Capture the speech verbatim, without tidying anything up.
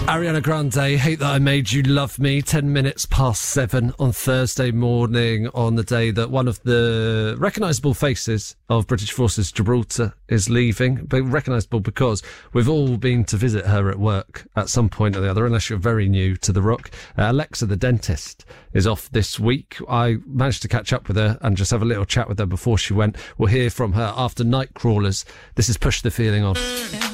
Ariana Grande, Hate That I Made You Love Me, ten minutes past seven on Thursday morning, on the day that one of the recognisable faces of British Forces Gibraltar is leaving. But recognisable because we've all been to visit her at work at some point or the other, unless you're very new to the Rock. Uh, Alexa, the dentist, is off this week. I managed to catch up with her and just have a little chat with her before she went. We'll hear from her after Nightcrawlers. This is Push the Feeling On.